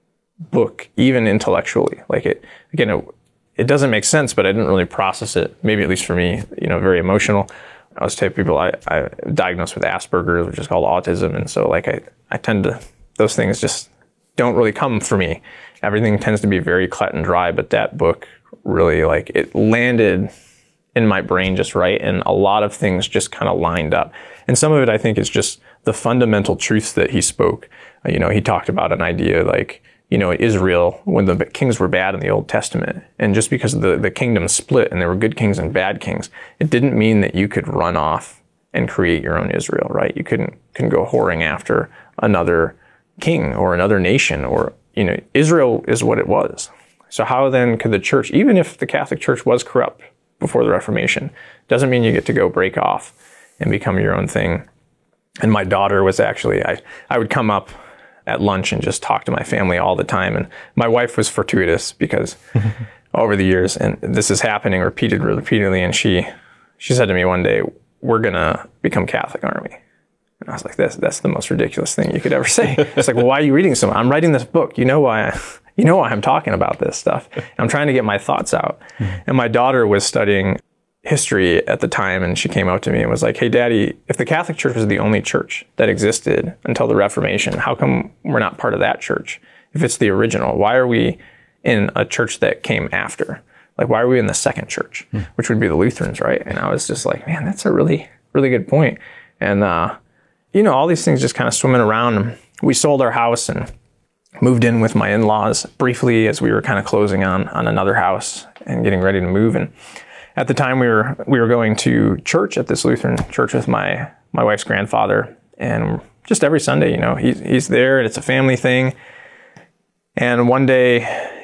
book, even intellectually. Like it, again, it, it doesn't make sense, but I didn't really process it, maybe at least for me, you know, very emotional. I was telling people I, I diagnosed with Asperger's, which is called autism. And so like I, I tend to, those things just don't really come for me. Everything tends to be very cut and dry, but that book really, like, it landed in my brain just right, and a lot of things just kind of lined up. And some of it, I think, is just the fundamental truths that he spoke. Uh, you know, he talked about an idea like, you know, Israel, when the kings were bad in the Old Testament, and just because the, the kingdom split and there were good kings and bad kings, it didn't mean that you could run off and create your own Israel, right? You couldn't, couldn't go whoring after another king or another nation, or, you know, Israel is what it was. So how then could the church, even if the Catholic Church was corrupt before the Reformation, doesn't mean you get to go break off and become your own thing. And my daughter was actually, I, I would come up at lunch and just talk to my family all the time. And my wife was fortuitous because over the years, and this is happening repeated, repeatedly, and she she said to me one day, "We're gonna become Catholic, aren't we?" And I was like, that's, that's the most ridiculous thing you could ever say. It's like, well, why are you reading so much? I'm writing this book. You know why I, you know why I'm talking about this stuff. I'm trying to get my thoughts out. Mm-hmm. And my daughter was studying history at the time, and she came up to me and was like, "Hey, Daddy, if the Catholic Church was the only church that existed until the Reformation, how come we're not part of that church? If it's the original, why are we in a church that came after? Like, why are we in the second church, mm. which would be the Lutherans, right?" And I was just like, man, that's a really, really good point. And, uh, you know, all these things just kind of swimming around. We sold our house and moved in with my in-laws briefly as we were kind of closing on, on another house and getting ready to move. And at the time we were, we were going to church at this Lutheran church with my, my wife's grandfather. And just every Sunday, you know, he's, he's there, and it's a family thing. And one day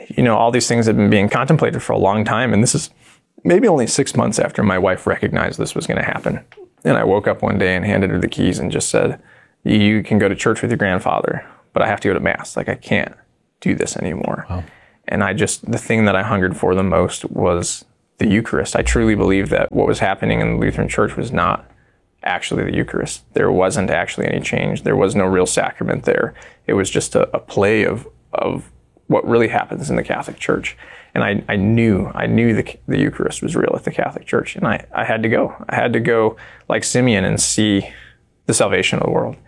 you know, all these things have been being contemplated for a long time. And this is maybe only six months after my wife recognized this was going to happen. And I woke up one day and handed her the keys and just said, you can go to church with your grandfather, but I have to go to Mass. Like, I can't do this anymore. Wow. And I just, the thing that I hungered for the most was the Eucharist. I truly believe that what was happening in the Lutheran Church was not actually the Eucharist. There wasn't actually any change. There was no real sacrament there. It was just a, a play of of what really happens in the Catholic Church. And I, I knew, I knew the, the Eucharist was real at the Catholic Church. And I, I had to go. I had to go like Simeon and see the salvation of the world.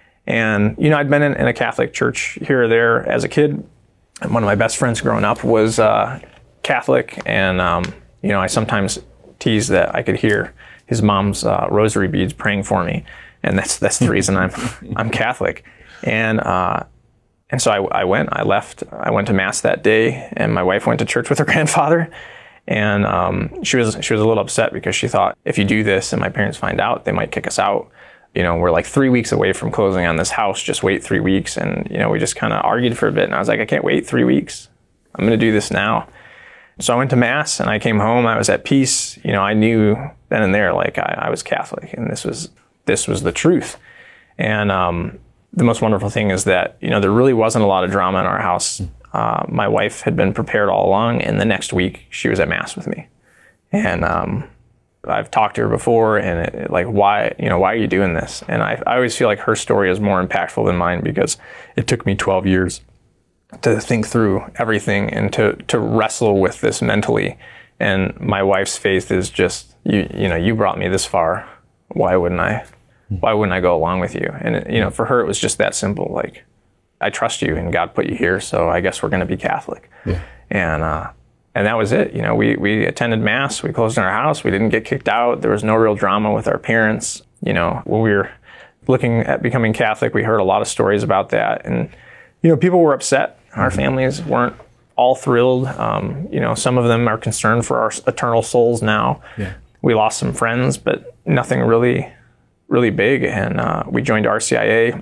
And, you know, I'd been in, in a Catholic church here or there as a kid. And one of my best friends growing up was uh, Catholic. And, um, you know, I sometimes tease that I could hear his mom's uh, rosary beads praying for me. And that's that's the reason I'm I'm Catholic. And uh, and so I, I went, I left, I went to Mass that day, and my wife went to church with her grandfather. And um, she was she was a little upset because she thought, if you do this and my parents find out, they might kick us out. You know, we're like three weeks away from closing on this house, just wait three weeks. And, you know, we just kind of argued for a bit. And I was like, I can't wait three weeks. I'm going to do this now. So I went to Mass and I came home. I was at peace. You know, I knew then and there, like I, I was Catholic, and this was this was the truth. And um, the most wonderful thing is that, you know, there really wasn't a lot of drama in our house. Uh, my wife had been prepared all along, and the next week she was at Mass with me. And um, I've talked to her before, and it, it, like, why, you know, why are you doing this? And I, I always feel like her story is more impactful than mine, because it took me twelve years to think through everything and to to wrestle with this mentally. And my wife's faith is just, you you know, you brought me this far. Why wouldn't I? Why wouldn't I go along with you? And, it, you know, for her, it was just that simple. Like, I trust you, and God put you here, so I guess we're going to be Catholic. Yeah. And uh, and that was it. You know, we we attended Mass. We closed in our house. We didn't get kicked out. There was no real drama with our parents. You know, when we were looking at becoming Catholic, we heard a lot of stories about that. And, you know, people were upset. Our families weren't all thrilled. Um, you know, some of them are concerned for our eternal souls now. Yeah. We lost some friends, but nothing really, really big. And uh, we joined R C I A.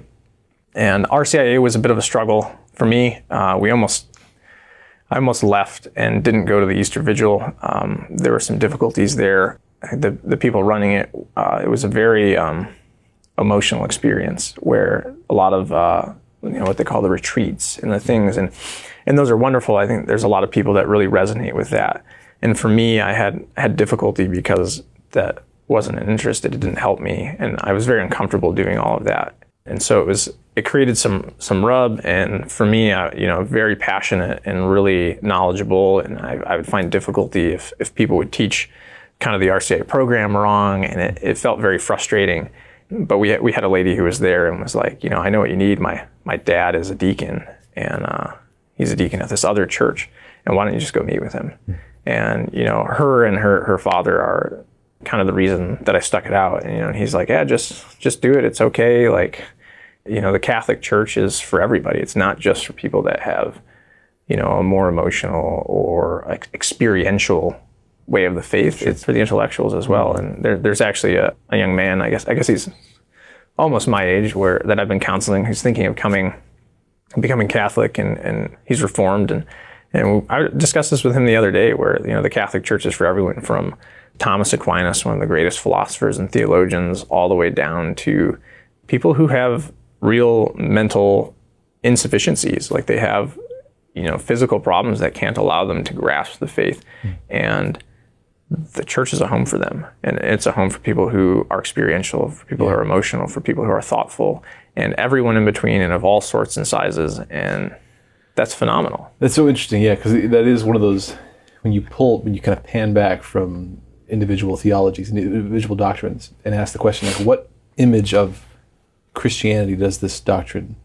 And R C I A was a bit of a struggle for me. Uh, we almost, I almost left and didn't go to the Easter Vigil. Um, there were some difficulties there. The the people running it, uh, it was a very um, emotional experience where a lot of uh, you know, what they call the retreats and the things, and and those are wonderful. I think there's a lot of people that really resonate with that. And for me, I had had difficulty because that wasn't an interest. It didn't help me, and I was very uncomfortable doing all of that. And so it was. It created some some rub. And for me, I, you know, very passionate and really knowledgeable. And I, I would find difficulty if if people would teach kind of the R C I A program wrong, and it, it felt very frustrating. But we we had a lady who was there and was like, you know, I know what you need. My my dad is a deacon, and uh, he's a deacon at this other church. And why don't you just go meet with him? Mm. And you know, her and her her father are kind of the reason that I stuck it out. And you know, and he's like, yeah, just just do it. It's okay. Like, you know, the Catholic Church is for everybody. It's not just for people that have, you know, a more emotional or like experiential way of the faith. Sure. It's for the intellectuals as well. And there, there's actually a, a young man, I guess, I guess he's almost my age, where that I've been counseling, who's thinking of coming, becoming Catholic, and, and he's Reformed. And, and I discussed this with him the other day, where, you know, the Catholic Church is for everyone, from Thomas Aquinas, one of the greatest philosophers and theologians, all the way down to people who have real mental insufficiencies, like they have, you know, physical problems that can't allow them to grasp the faith. Mm. And the church is a home for them. And it's a home for people who are experiential, for people yeah. who are emotional, for people who are thoughtful, and everyone in between, and of all sorts and sizes. And that's phenomenal. That's so interesting, yeah, because that is one of those, when you pull, when you kind of pan back from individual theologies and individual doctrines and ask the question, like, what image of Christianity does this doctrine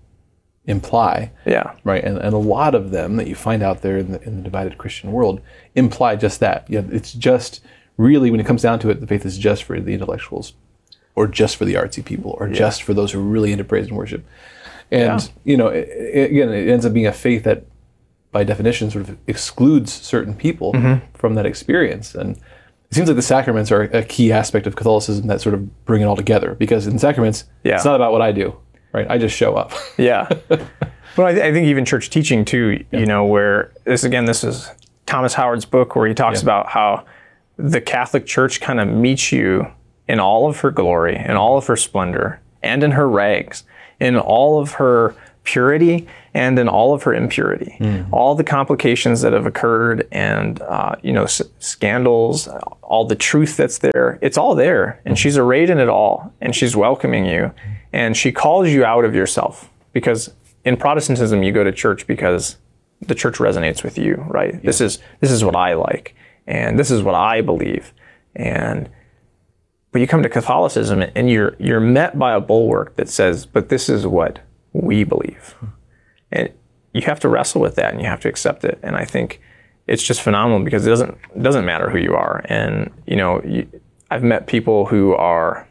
imply? Yeah. Right. And and a lot of them that you find out there in the, in the divided Christian world imply just that. Yeah. It's just really, when it comes down to it, the faith is just for the intellectuals, or just for the artsy people, or yeah. just for those who are really into praise and worship. And, yeah. you know, it, it, again, it ends up being a faith that by definition sort of excludes certain people mm-hmm. from that experience. And it seems like the sacraments are a key aspect of Catholicism that sort of bring it all together, because in the sacraments, yeah. it's not about what I do. right? I just show up. Yeah. But I, th- I think even church teaching too, yeah. you know, where this, again, this is Thomas Howard's book where he talks yeah. about how the Catholic Church kind of meets you in all of her glory, in all of her splendor, and in her rags, in all of her purity and in all of her impurity. Mm. All the complications that have occurred and, uh, you know, s- scandals, all the truth that's there, it's all there. And she's arrayed in it all, and she's welcoming you. And she calls you out of yourself, because in Protestantism, you go to church because the church resonates with you, right? Yeah. This is this is what I like, and this is what I believe. And but you come to Catholicism, and you're you're met by a bulwark that says, but this is what we believe. And you have to wrestle with that, and you have to accept it. And I think it's just phenomenal, because it doesn't it doesn't matter who you are. And you know, you, I've met people who are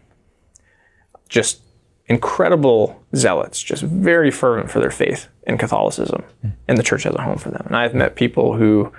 just incredible zealots, just very fervent for their faith in Catholicism, mm. and the church has a home for them. And I've met people who,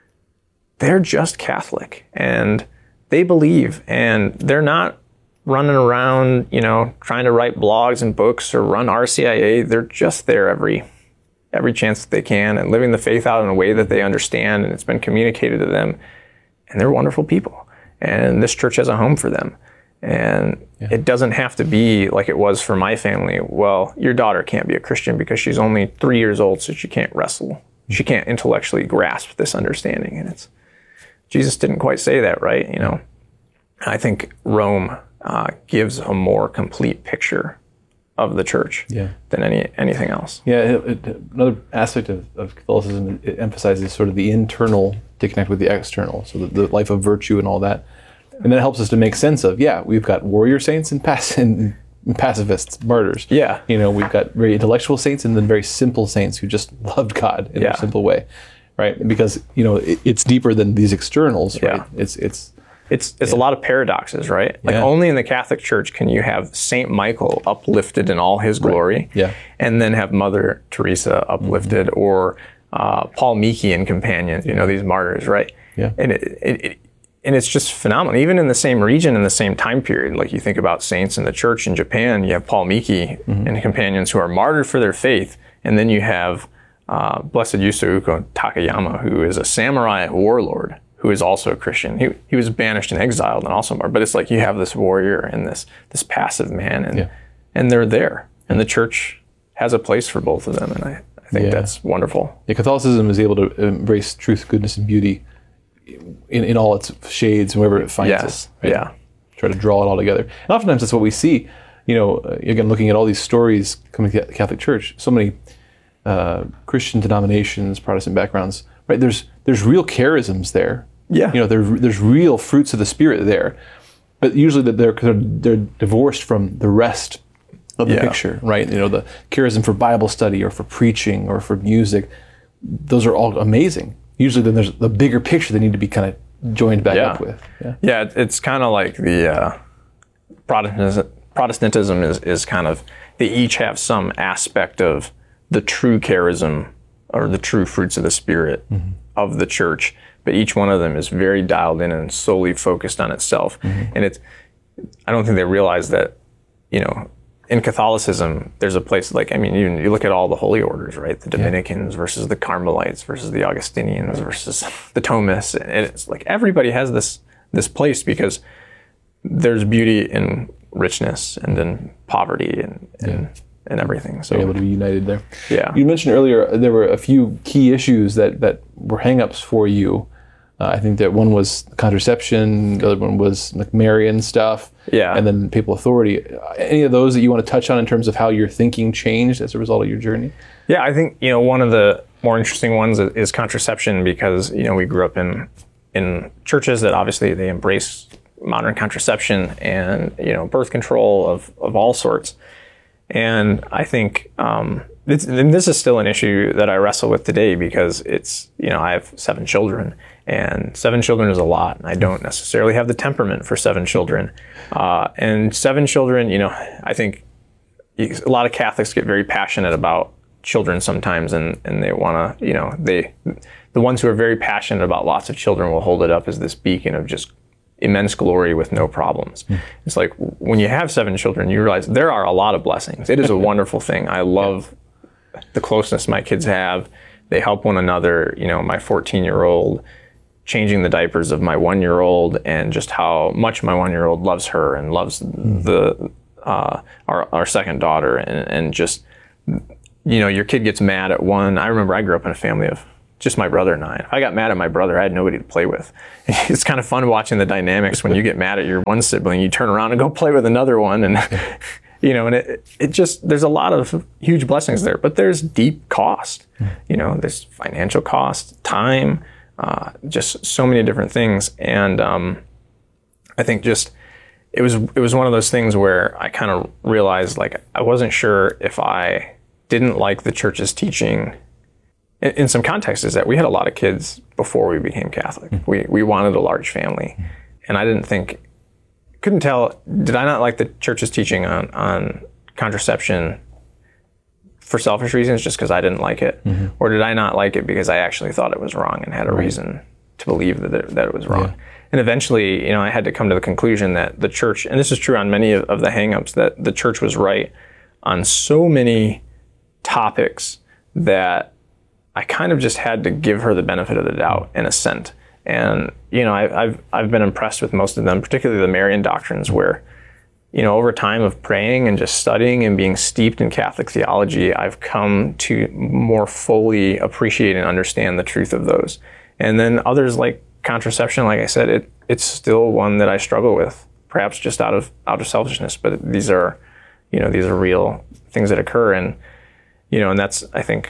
they're just Catholic, and they believe, and they're not running around, you know, trying to write blogs and books or run R C I A. They're just there every every chance that they can, and living the faith out in a way that they understand, and it's been communicated to them. And they're wonderful people, and this church has a home for them. And yeah. it doesn't have to be like it was for my family. Well, your daughter can't be a Christian because she's only three years old, so she can't wrestle. Mm-hmm. She can't intellectually grasp this understanding. And it's, Jesus didn't quite say that, right? You know, I think Rome uh, gives a more complete picture of the church yeah. than any anything else. Yeah, it, it, another aspect of, of Catholicism, it emphasizes sort of the internal to connect with the external, so the, the life of virtue and all that. And then it helps us to make sense of, yeah, we've got warrior saints and, pac- and pacifists, martyrs. Yeah. You know, we've got very intellectual saints and then very simple saints who just loved God in yeah. a simple way, right? Because, you know, it, it's deeper than these externals, right? Yeah. It's it's it's it's yeah. a lot of paradoxes, right? Like yeah. only in the Catholic Church can you have Saint Michael uplifted in all his glory, right. yeah. and then have Mother Teresa uplifted, mm-hmm. or uh, Paul Miki and companions, you know, these martyrs, right? Yeah. And it, it, it And it's just phenomenal. Even in the same region, in the same time period, like you think about saints in the church in Japan, you have Paul Miki mm-hmm. and companions who are martyred for their faith. And then you have uh, Blessed Yusouko Takayama, who is a samurai warlord, who is also a Christian. He he was banished and exiled and also martyred. But it's like you have this warrior and this this passive man, and, yeah. and they're there. And the church has a place for both of them. And I, I think yeah. that's wonderful. Yeah, Catholicism is able to embrace truth, goodness, and beauty In, in all its shades, wherever it finds yes. us. Right? Yeah. Try to draw it all together. And oftentimes that's what we see, you know, uh, again, looking at all these stories coming to the Catholic Church, so many uh, Christian denominations, Protestant backgrounds, right? There's there's real charisms there. Yeah. You know, there, there's real fruits of the Spirit there. But usually they're, they're divorced from the rest of the yeah. picture, right? You know, the charism for Bible study or for preaching or for music, those are all amazing. Usually then there's the bigger picture they need to be kind of joined back yeah. up with. Yeah, yeah it's kind of like the uh, Protestantism, Protestantism is, is kind of, they each have some aspect of the true charism or the true fruits of the Spirit mm-hmm. of the church, but each one of them is very dialed in and solely focused on itself. Mm-hmm. And it's, I don't think they realize that, you know, in Catholicism, there's a place like, I mean, you, you look at all the holy orders, right? The Dominicans yeah. versus the Carmelites versus the Augustinians versus the Thomists. And it's like everybody has this this place because there's beauty in richness and in poverty and and, yeah. and everything. So being able to be united there. Yeah. You mentioned earlier there were a few key issues that, that were hang-ups for you. Uh, I think that one was contraception, the other one was like Marian stuff, yeah, and then papal authority. Any of those that you want to touch on in terms of how your thinking changed as a result of your journey? Yeah, I think, you know, one of the more interesting ones is contraception because, you know, we grew up in in churches that obviously they embrace modern contraception and, you know, birth control of, of all sorts. And I think um, it's, and this is still an issue that I wrestle with today because it's, you know, I have seven children. And seven children is a lot. I don't necessarily have the temperament for seven children. Uh, and seven children, you know, I think a lot of Catholics get very passionate about children sometimes, and, and they want to, you know, they, the ones who are very passionate about lots of children will hold it up as this beacon of just immense glory with no problems. Mm. It's like when you have seven children, you realize there are a lot of blessings. It is a wonderful thing. I love yeah. the closeness my kids have. They help one another. You know, my fourteen-year-old changing the diapers of my one-year-old, and just how much my one-year-old loves her and loves mm. the uh, our our second daughter, and, and just, you know, your kid gets mad at one. I remember I grew up in a family of just my brother and I. If I got mad at my brother, I had nobody to play with. It's kind of fun watching the dynamics when you get mad at your one sibling, you turn around and go play with another one, and you know, and it it just, there's a lot of huge blessings there, but there's deep cost. You know, there's financial cost, time, uh, just so many different things, and um, I think just it was it was one of those things where I kind of realized, like, I wasn't sure if I didn't like the church's teaching. In, in some contexts, is that we had a lot of kids before we became Catholic. Mm. We we wanted a large family, mm. and I didn't think, couldn't tell, did I not like the church's teaching on on contraception for selfish reasons, just because I didn't like it, mm-hmm. or did I not like it because I actually thought it was wrong and had a right. reason to believe that it, that it was wrong? Yeah. And eventually, you know, I had to come to the conclusion that the church, and this is true on many of, of the hang-ups, that the church was right on so many topics that I kind of just had to give her the benefit of the doubt and assent. And, you know, I, I've I've been impressed with most of them, particularly the Marian doctrines, where, you know, over time of praying and just studying and being steeped in Catholic theology, I've come to more fully appreciate and understand the truth of those. And then others, like contraception, like I said, it it's still one that I struggle with, perhaps just out of out of selfishness. But these are, you know, these are real things that occur, and, you know, and that's, I think,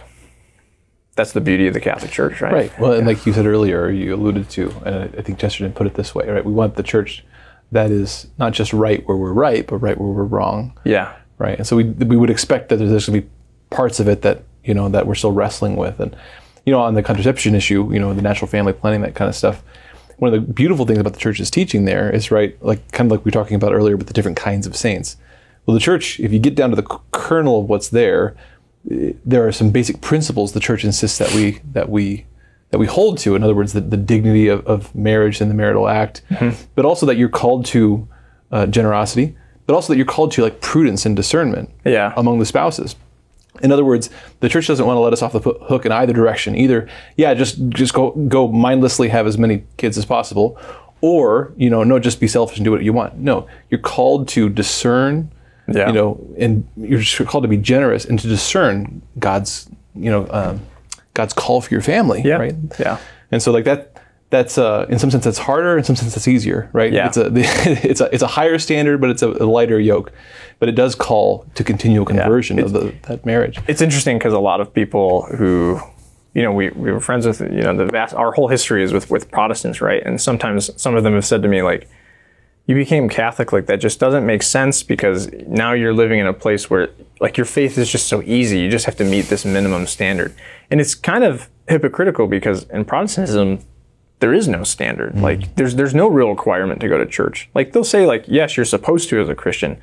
that's the beauty of the Catholic Church, right? Right. Well, yeah. And like you said earlier, you alluded to, and I think Chesterton put it this way, right? We want the church that is not just right where we're right, but right where we're wrong. Yeah. Right. And so we we would expect that there's going to be parts of it that, you know, that we're still wrestling with. And, you know, on the contraception issue, you know, the natural family planning, that kind of stuff, one of the beautiful things about the church's teaching there is, right, like kind of like we were talking about earlier with the different kinds of saints. Well, the church, if you get down to the kernel of what's there, there are some basic principles the church insists that we that we that we hold to. In other words, the, the dignity of, of marriage and the marital act, mm-hmm. but also that you're called to uh, generosity, but also that you're called to like prudence and discernment yeah. among the spouses. In other words, the church doesn't want to let us off the hook in either direction. Either, yeah, just just go go mindlessly have as many kids as possible, or, you know, no, just be selfish and do what you want. No, you're called to discern. Yeah. You know, and you're called to be generous and to discern God's, you know, um, God's call for your family, yeah. right? Yeah. And so, like that, that's uh, in some sense that's harder, in some sense that's easier, right? Yeah. It's a it's a it's a higher standard, but it's a, a lighter yoke. But it does call to continual conversion yeah. of the, that marriage. It's interesting because a lot of people who, you know, we, we were friends with, you know, the vast, our whole history is with with Protestants, right? And sometimes some of them have said to me, like, you became Catholic, like that just doesn't make sense because now you're living in a place where like your faith is just so easy. You just have to meet this minimum standard. And it's kind of hypocritical because in Protestantism, there is no standard. Mm-hmm. Like there's there's no real requirement to go to church. Like they'll say like, yes, you're supposed to as a Christian,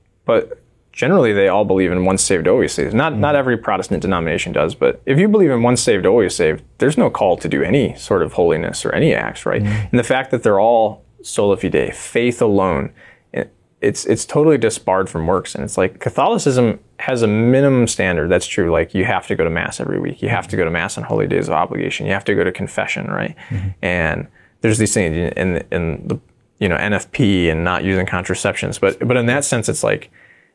but generally they all believe in once saved, always saved. Not mm-hmm. not every Protestant denomination does, but if you believe in once saved, always saved, there's no call to do any sort of holiness or any acts, right? Mm-hmm. And the fact that they're all sola fide, faith alone, it's it's totally disbarred from works. And it's like Catholicism has a minimum standard. That's true. Like you have to go to Mass every week. You have to go to Mass on holy days of obligation. You have to go to confession, right? Mm-hmm. And there's these things in in the, you know, N F P and not using contraceptions. But but in that sense, it's like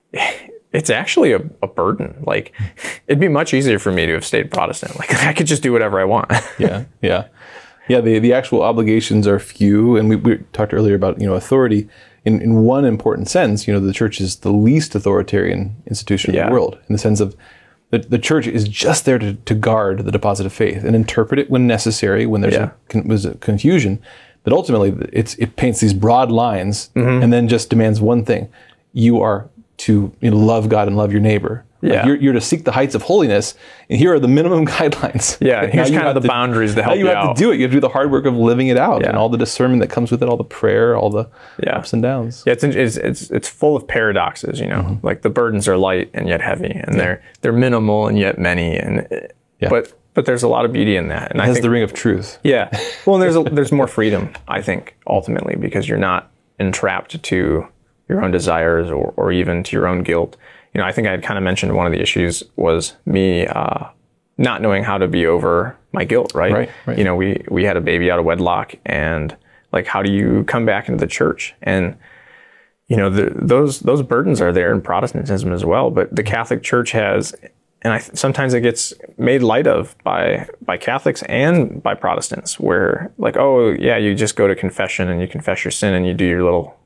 it's actually a, a burden. Like it'd be much easier for me to have stayed Protestant. Like I could just do whatever I want. yeah, yeah. Yeah, the, the actual obligations are few, and we, we talked earlier about, you know, authority. In, in one important sense, you know, the church is the least authoritarian institution yeah. in the world, in the sense of the, the church is just there to, to guard the deposit of faith and interpret it when necessary, when there's, yeah. a, there's a confusion. But ultimately, it's, it paints these broad lines mm-hmm. and then just demands one thing. You are to, you know, love God and love your neighbor. Yeah. Like you're, you're to seek the heights of holiness, and here are the minimum guidelines. Yeah, here's kind of the to, boundaries to help you out. You have to do it. You have to do the hard work of living it out, yeah. and all the discernment that comes with it, all the prayer, all the yeah. ups and downs. Yeah, it's it's it's, it's full of paradoxes. You know, mm-hmm. like the burdens are light and yet heavy, and yeah. they're they're minimal and yet many. And yeah. but but there's a lot of beauty in that. And it I has think the ring of truth. Yeah. Well, there's a, there's more freedom, I think, ultimately, because you're not entrapped to your own desires or, or even to your own guilt. You know, I think I had kind of mentioned one of the issues was me uh, not knowing how to be over my guilt, right? Right, right. You know, we, we had a baby out of wedlock, and like, how do you come back into the church? And, you know, the, those those burdens are there in Protestantism as well, but the Catholic Church has, and I, sometimes it gets made light of by by Catholics and by Protestants, where like, oh yeah, you just go to confession and you confess your sin and you do your little